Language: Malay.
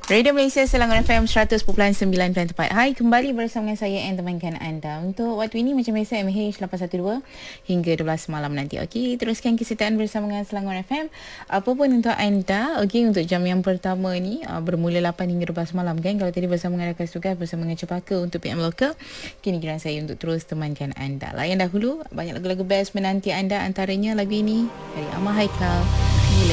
Radio Malaysia Selangor FM 100.9.4. Hai, kembali bersama dengan saya yang temankan anda. Untuk waktu ini macam biasa MH812 hingga 12 malam nanti. Okey, teruskan kesertaan bersama dengan Selangor FM. Apa pun untuk anda, okey, untuk jam yang pertama ni bermula 8 hingga 12 malam kan. Kalau tadi bersama dengan rakan tugas bersama dengan Cepaka untuk PM Lokal, kini giliran saya untuk terus temankan anda. Layan dahulu, banyak lagu-lagu best menanti anda, antaranya lagu ini dari Amar Haikal.